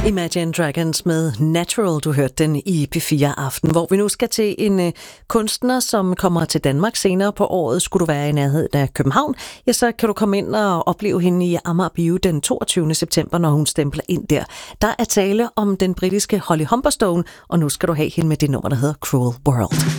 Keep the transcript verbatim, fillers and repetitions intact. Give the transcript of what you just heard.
Imagine Dragons med Natural, du hørte den i P fire Aften, hvor vi nu skal til en øh, kunstner, som kommer til Danmark senere på året. Skulle du være i nærheden af København, ja, så kan du komme ind og opleve hende i Amager Bio den toogtyvende september, når hun stempler ind der. Der er tale om den britiske Holly Humberstone, og nu skal du have hende med det nummer, der hedder Cruel World.